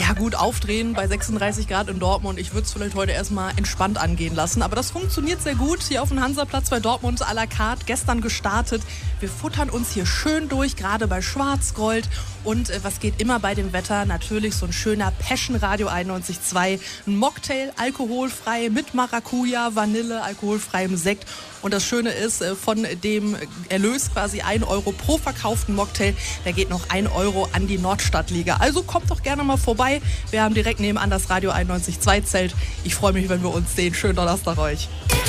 Ja gut, aufdrehen bei 36 Grad in Dortmund. Ich würde es vielleicht heute erstmal entspannt angehen lassen. Aber das funktioniert sehr gut hier auf dem Hansaplatz bei Dortmund à la carte. Gestern gestartet. Wir futtern uns hier schön durch, gerade bei Schwarzgold. Und was geht immer bei dem Wetter? Natürlich so ein schöner Passion Radio 91.2. Ein Mocktail, alkoholfrei mit Maracuja, Vanille, alkoholfreiem Sekt. Und das Schöne ist, von dem Erlös quasi 1 Euro pro verkauften Mocktail, da geht noch 1 Euro an die Nordstadtliga. Also kommt doch gerne mal vorbei. Wir haben direkt nebenan das Radio 91.2 Zelt. Ich freue mich, wenn wir uns sehen. Schönen Donnerstag euch.